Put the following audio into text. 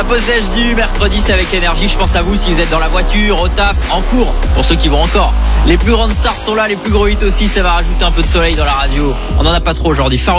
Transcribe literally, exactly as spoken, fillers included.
La pause déj du mercredi, c'est avec énergie. Je pense à vous si vous êtes dans la voiture, au taf, en cours, pour ceux qui vont encore. Les plus grandes stars sont là, les plus gros hits aussi. Ça va rajouter un peu de soleil dans la radio. On en a pas trop aujourd'hui. Pharoah